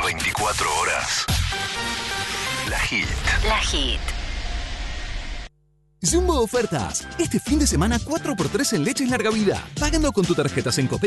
24 horas. La Hit. La Hit. Jumbo Ofertas. Este fin de semana 4x3 en leches larga vida. Pagando con tu tarjeta Sencopay